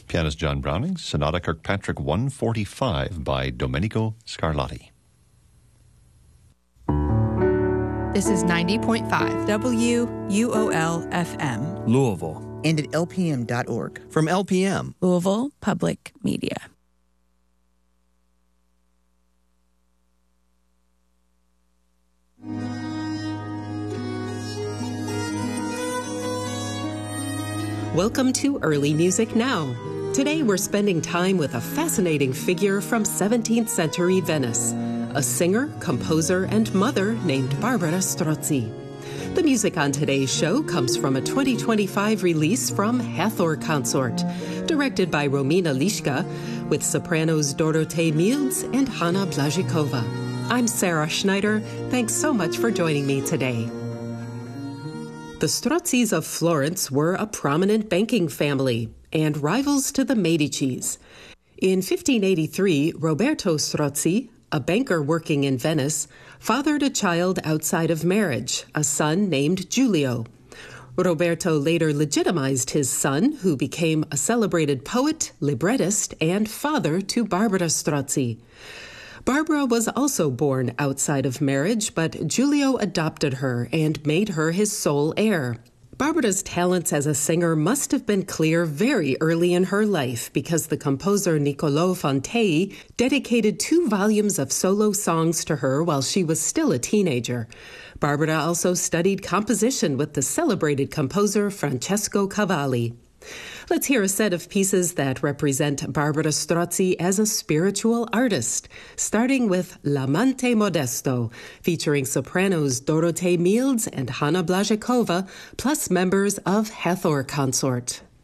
Pianist John Browning, Sonata Kirkpatrick 145 by Domenico Scarlatti. This is 90.5 WUOL-FM. Louisville. And at lpm.org. From LPM. Louisville Public Media. Welcome to Early Music Now. Today we're spending time with a fascinating figure from 17th century Venice, a singer, composer, and mother named Barbara Strozzi. The music on today's show comes from a 2025 release from Hathor Consort, directed by Romina Lischka, with sopranos Dorotei Milds and Hanna Blazikova. I'm Sarah Schneider. Thanks so much for joining me today. The Strozzis of Florence were a prominent banking family and rivals to the Medicis. In 1583, Roberto Strozzi, a banker working in Venice, fathered a child outside of marriage, a son named Giulio. Roberto later legitimized his son, who became a celebrated poet, librettist, and father to Barbara Strozzi. Barbara was also born outside of marriage, but Giulio adopted her and made her his sole heir. Barbara's talents as a singer must have been clear very early in her life because the composer Niccolò Fontei dedicated 2 volumes of solo songs to her while she was still a teenager. Barbara also studied composition with the celebrated composer Francesco Cavalli. Let's hear a set of pieces that represent Barbara Strozzi as a spiritual artist, starting with L'amante modesto, featuring sopranos Dorotei Milds and Hanna Blazikova, plus members of Hathor Consort.